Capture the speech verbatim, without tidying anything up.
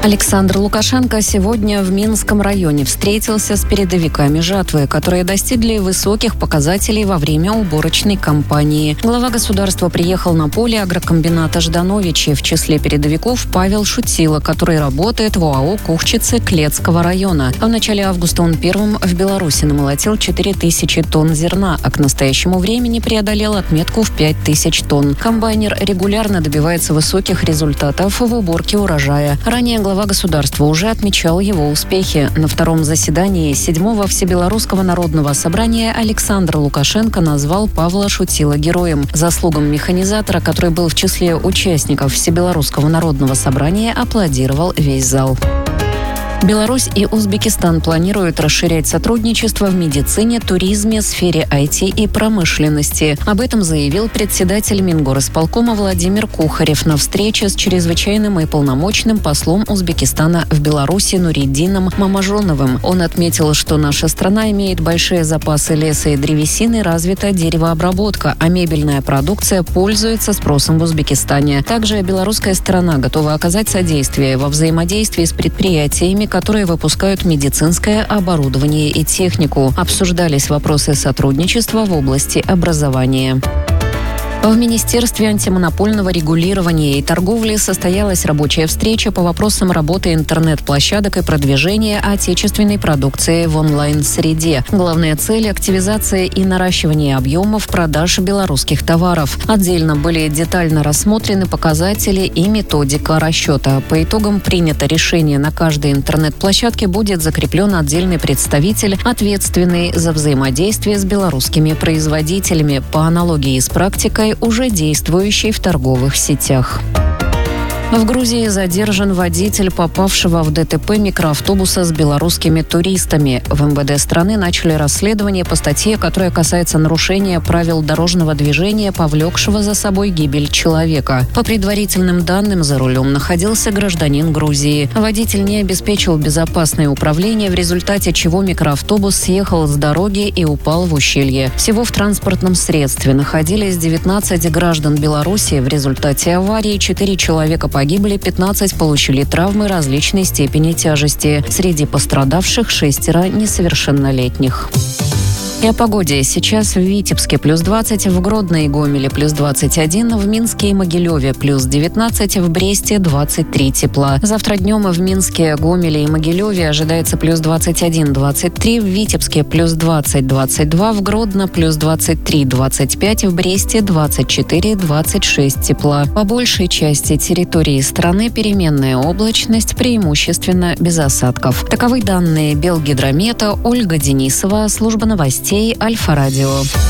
Александр Лукашенко сегодня в Минском районе встретился с передовиками жатвы, которые достигли высоких показателей во время уборочной кампании. Глава государства приехал на поле агрокомбината «Ждановичи». В числе передовиков Павел Шутила, который работает в ОАО «Кухчицы» Клецкого района. А в начале августа он первым в Беларуси намолотил четыре тысячи тонн зерна, а к настоящему времени преодолел отметку в пять тысяч тонн. Комбайнер регулярно добивается высоких результатов в уборке урожая. Ранее глава государства уже отмечал его успехи. На втором заседании седьмого Всебелорусского народного собрания Александр Лукашенко назвал Павла Шутила героем. Заслугам механизатора, который был в числе участников Всебелорусского народного собрания, аплодировал весь зал. Беларусь и Узбекистан планируют расширять сотрудничество в медицине, туризме, сфере ай ти и промышленности. Об этом заявил председатель Мингорисполкома Владимир Кухарев на встрече с чрезвычайным и полномочным послом Узбекистана в Беларуси Нуриддином Мамажоновым. Он отметил, что наша страна имеет большие запасы леса и древесины, развита деревообработка, а мебельная продукция пользуется спросом в Узбекистане. Также белорусская сторона готова оказать содействие во взаимодействии с предприятиями, которые выпускают медицинское оборудование и технику. Обсуждались вопросы сотрудничества в области образования. В Министерстве антимонопольного регулирования и торговли состоялась рабочая встреча по вопросам работы интернет-площадок и продвижения отечественной продукции в онлайн-среде. Главная цель – активизация и наращивание объемов продаж белорусских товаров. Отдельно были детально рассмотрены показатели и методика расчета. По итогам принято решение: на каждой интернет-площадке будет закреплен отдельный представитель, ответственный за взаимодействие с белорусскими производителями, по аналогии с практикой, уже действующий в торговых сетях. В Грузии задержан водитель попавшего в ДТП микроавтобуса с белорусскими туристами. В эм вэ дэ страны начали расследование по статье, которая касается нарушения правил дорожного движения, повлекшего за собой гибель человека. По предварительным данным, за рулем находился гражданин Грузии. Водитель не обеспечил безопасное управление, в результате чего микроавтобус съехал с дороги и упал в ущелье. Всего в транспортном средстве находились девятнадцать граждан Беларуси. В результате аварии четыре человека погибли. Погибли, пятнадцать получили травмы различной степени тяжести. Среди пострадавших шестеро несовершеннолетних. И о погоде. Сейчас в Витебске плюс двадцать, в Гродно и Гомеле плюс двадцать один, в Минске и Могилеве плюс девятнадцать, в Бресте двадцать три тепла. Завтра днем в Минске, Гомеле и Могилеве ожидается плюс двадцать один - двадцать три, в Витебске плюс двадцать - двадцать два, в Гродно плюс двадцать три - двадцать пять, в Бресте двадцать четыре - двадцать шесть тепла. По большей части территории страны переменная облачность, преимущественно без осадков. Таковы данные Белгидромета. Ольга Денисова, служба новостей Альфа-радио.